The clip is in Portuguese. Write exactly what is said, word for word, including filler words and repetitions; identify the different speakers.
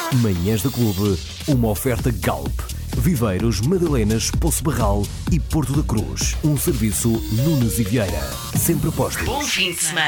Speaker 1: Manhãs da Clube, uma oferta Galp. Viveiros, Madalenas, Poço Barral e Porto da Cruz. Um serviço Nunes e Vieira. Sempre aposto.
Speaker 2: Bom fim de semana.